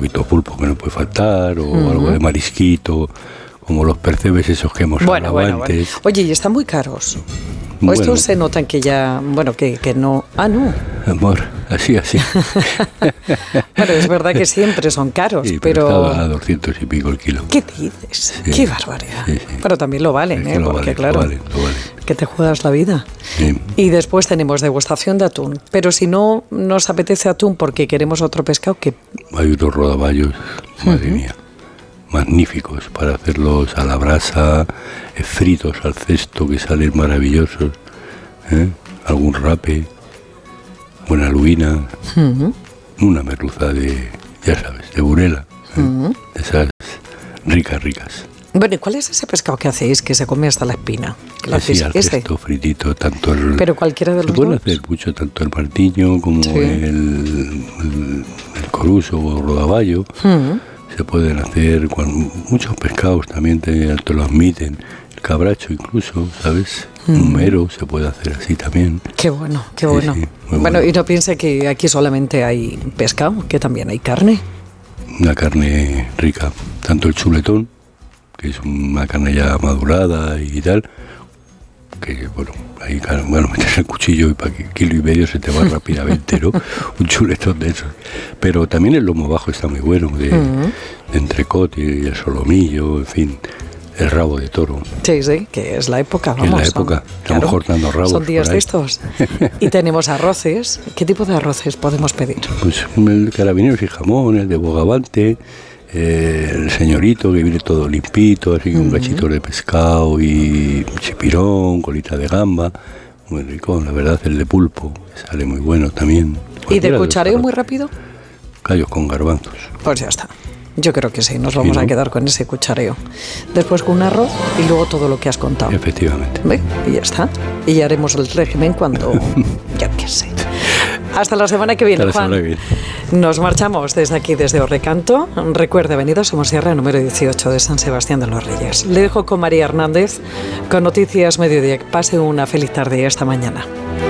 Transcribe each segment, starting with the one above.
poquito de pulpo que no puede faltar, o algo de marisquito, como los percebes esos que hemos hablado antes. Bueno. Oye, y están muy caros. O estos se notan que ya, que no. Ah, no. Amor, así. Bueno, es verdad que siempre son caros, sí, pero estaba a 200 y pico el kilo. ¿Qué dices? Sí. Qué barbaridad. Sí. Pero también lo valen, Es que porque claro, lo valen. que te juegas la vida. Sí. Y después tenemos degustación de atún. Pero si no nos apetece atún porque queremos otro pescado, ¿qué? Hay unos rodaballos, madre mía, magníficos para hacerlos a la brasa, fritos al cesto, que salen maravillosos, algún rape, buena lubina, una merluza de, ya sabes, de burela, de esas ricas. Bueno, ¿y cuál es ese pescado que hacéis que se come hasta la espina? Así, al cesto, fritito, tanto el... Pero cualquiera de los dos. Se pueden hacer mucho, tanto el martiño como el coruso o el rodaballo. Se pueden hacer con muchos pescados, también te lo admiten. El cabracho incluso, ¿sabes? Un mero se puede hacer así también. Qué bueno. Sí, muy Bueno, y no piense que aquí solamente hay pescado, que también hay carne. Una carne rica, tanto el chuletón, que es una carne ya madurada y tal, que metes el cuchillo y para kilo y medio se te va rápidamente, ¿no? Un chuletón de esos. Pero también el lomo bajo está muy bueno, de entrecot y el solomillo, en fin, el rabo de toro. Sí, que es la época, vamos. Es la época, estamos cortando rabos. Son días de estos. Y tenemos arroces. ¿Qué tipo de arroces podemos pedir? Pues el carabineros y jamón, el de bogavante, el señorito, que viene todo limpito, así con cachitos de pescado y chipirón, colita de gamba, muy rico, la verdad. El de pulpo, que sale muy bueno también. ¿Y de cuchareo muy rápido? Callos con garbanzos. Pues ya está. Yo creo que sí, nos vamos a quedar con ese cuchareo. Después con un arroz y luego todo lo que has contado. Efectivamente. ¿Ve? Y ya está. Y ya haremos el régimen cuando... ya qué sé. Hasta la semana que viene, Juan. Nos marchamos desde aquí, desde Orrecanto. Recuerde, Avenida Somosierra, número 18 de San Sebastián de los Reyes. Le dejo con María Hernández, con Noticias Mediodía. Pase una feliz tarde y hasta mañana.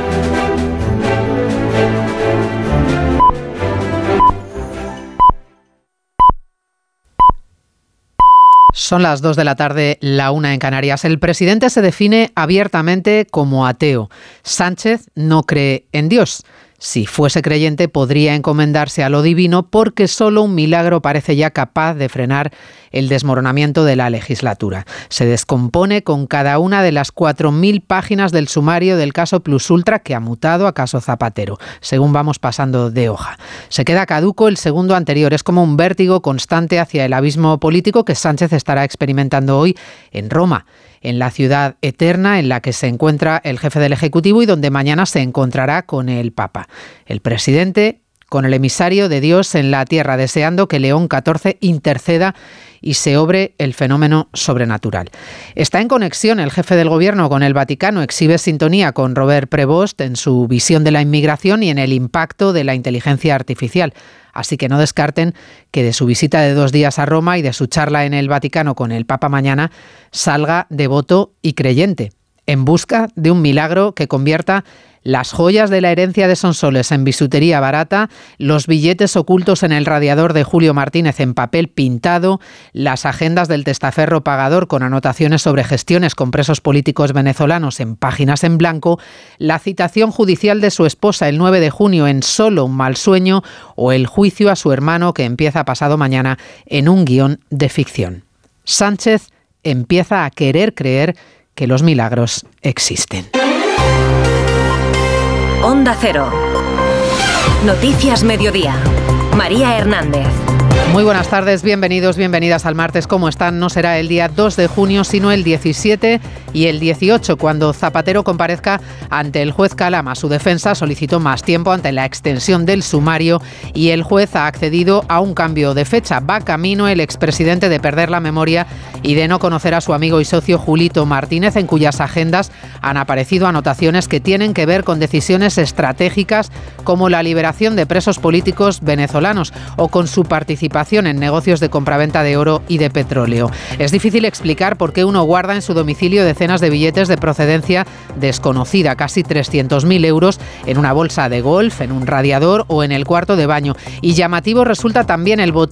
Son las 2 de la tarde, la 1 en Canarias. El presidente se define abiertamente como ateo. Sánchez no cree en Dios. Si fuese creyente, podría encomendarse a lo divino porque solo un milagro parece ya capaz de frenar el desmoronamiento de la legislatura. Se descompone con cada una de las 4.000 páginas del sumario del caso Plus Ultra que ha mutado a caso Zapatero, según vamos pasando de hoja. Se queda caduco el segundo anterior. Es como un vértigo constante hacia el abismo político que Sánchez estará experimentando hoy en Roma, en la ciudad eterna en la que se encuentra el jefe del Ejecutivo y donde mañana se encontrará con el Papa. El presidente con el emisario de Dios en la tierra, deseando que León XIV interceda y se obre el fenómeno sobrenatural. Está en conexión el jefe del gobierno con el Vaticano, exhibe sintonía con Robert Prevost en su visión de la inmigración y en el impacto de la inteligencia artificial. Así que no descarten que de su visita de 2 días a Roma y de su charla en el Vaticano con el Papa mañana salga devoto y creyente, en busca de un milagro que convierta las joyas de la herencia de Sonsoles en bisutería barata, los billetes ocultos en el radiador de Julio Martínez en papel pintado, las agendas del testaferro pagador con anotaciones sobre gestiones con presos políticos venezolanos en páginas en blanco, la citación judicial de su esposa el 9 de junio en Solo un mal sueño o el juicio a su hermano que empieza pasado mañana en un guión de ficción. Sánchez empieza a querer creer que los milagros existen. Onda Cero. Noticias Mediodía. María Hernández. Muy buenas tardes, bienvenidos, bienvenidas al martes. ¿Cómo están? No será el día 2 de junio, sino el 17 y el 18, cuando Zapatero comparezca ante el juez Calama. Su defensa solicitó más tiempo ante la extensión del sumario y el juez ha accedido a un cambio de fecha. Va camino el expresidente de perder la memoria y de no conocer a su amigo y socio Julito Martínez, en cuyas agendas han aparecido anotaciones que tienen que ver con decisiones estratégicas como la liberación de presos políticos venezolanos o con su participación en negocios de compraventa de oro y de petróleo. Es difícil explicar por qué uno guarda en su domicilio decenas de billetes de procedencia desconocida, casi 300.000 euros, en una bolsa de golf, en un radiador o en el cuarto de baño. Y llamativo resulta también el botín